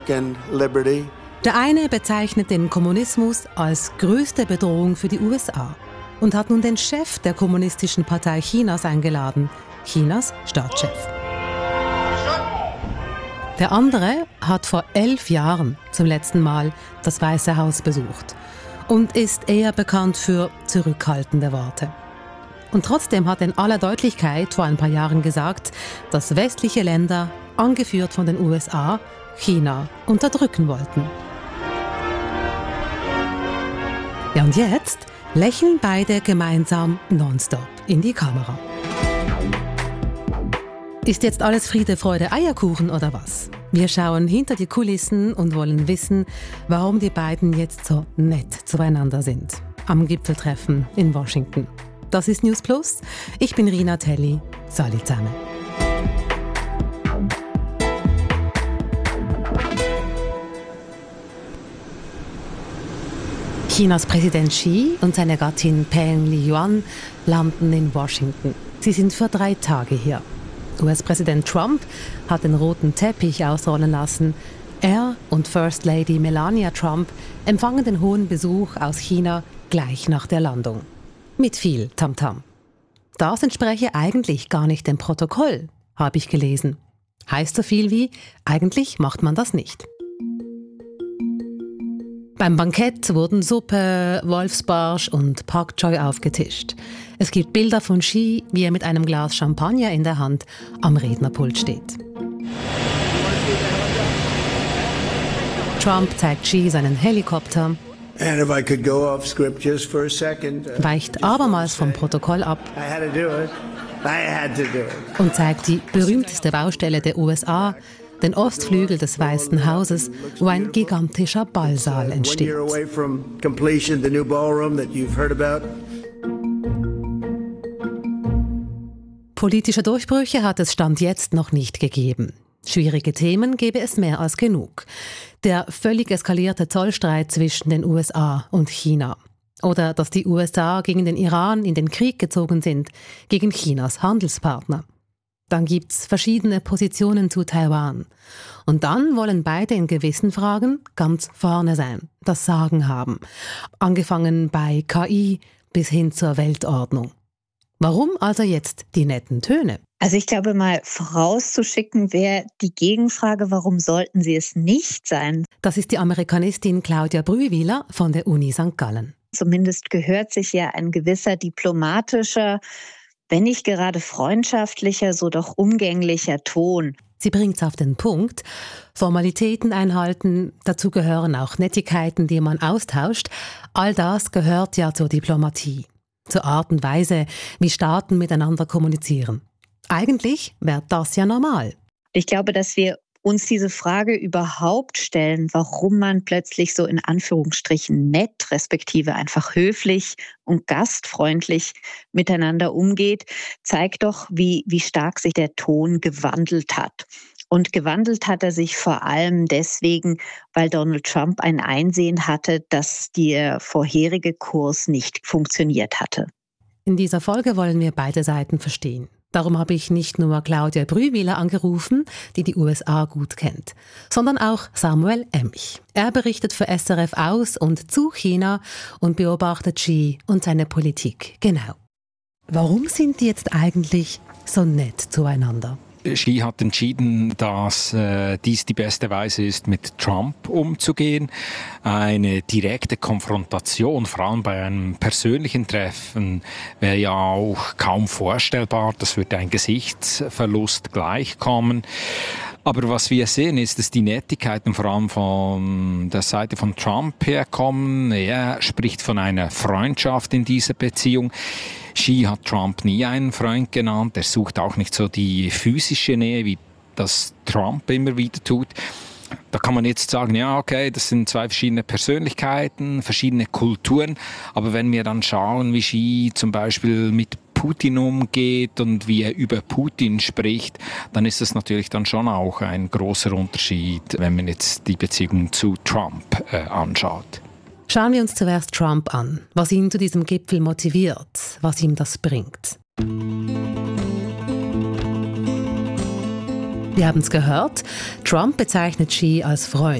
and liberty. Der eine bezeichnet den Kommunismus als größte Bedrohung für die USA und hat nun den Chef der Kommunistischen Partei Chinas eingeladen, Chinas Staatschef. Der andere hat vor 11 Jahren zum letzten Mal das Weiße Haus besucht und ist eher bekannt für zurückhaltende Worte. Und trotzdem hat er in aller Deutlichkeit vor ein paar Jahren gesagt, dass westliche Länder, angeführt von den USA, China unterdrücken wollten. Ja, und jetzt lächeln beide gemeinsam nonstop in die Kamera. Ist jetzt alles Friede, Freude, Eierkuchen oder was? Wir schauen hinter die Kulissen und wollen wissen, warum die beiden jetzt so nett zueinander sind. Am Gipfeltreffen in Washington. Das ist News Plus. Ich bin Rina Telli. Salut zusammen. Chinas Präsident Xi und seine Gattin Peng Liyuan landen in Washington. Sie sind für 3 Tage hier. US-Präsident Trump hat den roten Teppich ausrollen lassen. Er und First Lady Melania Trump empfangen den hohen Besuch aus China gleich nach der Landung. Mit viel Tamtam. Das entspreche eigentlich gar nicht dem Protokoll, habe ich gelesen. Heißt so viel wie, eigentlich macht man das nicht. Beim Bankett wurden Suppe, Wolfsbarsch und Pak Choi aufgetischt. Es gibt Bilder von Xi, wie er mit einem Glas Champagner in der Hand am Rednerpult steht. Trump zeigt Xi seinen Helikopter, weicht abermals vom Protokoll ab und zeigt die berühmteste Baustelle der USA, den Ostflügel des Weißen Hauses, wo ein gigantischer Ballsaal entsteht. Politische Durchbrüche hat es Stand jetzt noch nicht gegeben. Schwierige Themen gäbe es mehr als genug. Der völlig eskalierte Zollstreit zwischen den USA und China. Oder dass die USA gegen den Iran in den Krieg gezogen sind, gegen Chinas Handelspartner. Dann gibt's verschiedene Positionen zu Taiwan. Und dann wollen beide in gewissen Fragen ganz vorne sein, das Sagen haben. Angefangen bei KI bis hin zur Weltordnung. Warum also jetzt die netten Töne? Also ich glaube, mal vorauszuschicken wäre die Gegenfrage, warum sollten sie es nicht sein? Das ist die Amerikanistin Claudia Brühwiler von der Uni St. Gallen. Zumindest gehört sich ja ein gewisser diplomatischer, wenn nicht gerade freundschaftlicher, so doch umgänglicher Ton. Sie bringt's auf den Punkt. Formalitäten einhalten, dazu gehören auch Nettigkeiten, die man austauscht. All das gehört ja zur Diplomatie. Zur Art und Weise, wie Staaten miteinander kommunizieren. Eigentlich wäre das ja normal. Ich glaube, dass wir uns diese Frage überhaupt stellen, warum man plötzlich so in Anführungsstrichen nett, respektive einfach höflich und gastfreundlich miteinander umgeht, zeigt doch, wie stark sich der Ton gewandelt hat. Und gewandelt hat er sich vor allem deswegen, weil Donald Trump ein Einsehen hatte, dass der vorherige Kurs nicht funktioniert hatte. In dieser Folge wollen wir beide Seiten verstehen. Darum habe ich nicht nur Claudia Brühwiler angerufen, die die USA gut kennt, sondern auch Samuel Emch. Er berichtet für SRF aus und zu China und beobachtet Xi und seine Politik genau. Warum sind die jetzt eigentlich so nett zueinander? Xi hat entschieden, dass dies die beste Weise ist, mit Trump umzugehen. Eine direkte Konfrontation, vor allem bei einem persönlichen Treffen, wäre ja auch kaum vorstellbar. Das würde ein Gesichtsverlust gleichkommen. Aber was wir sehen, ist, dass die Nettigkeiten vor allem von der Seite von Trump herkommen. Er spricht von einer Freundschaft in dieser Beziehung. Xi hat Trump nie einen Freund genannt. Er sucht auch nicht so die physische Nähe, wie das Trump immer wieder tut. Da kann man jetzt sagen, ja, okay, das sind 2 verschiedene Persönlichkeiten, verschiedene Kulturen. Aber wenn wir dann schauen, wie Xi zum Beispiel mit Putin umgeht und wie er über Putin spricht, dann ist das natürlich dann schon auch ein großer Unterschied, wenn man jetzt die Beziehung zu Trump anschaut. Schauen wir uns zuerst Trump an, was ihn zu diesem Gipfel motiviert, was ihm das bringt. Wir haben es gehört, Trump bezeichnet Xi als Freund.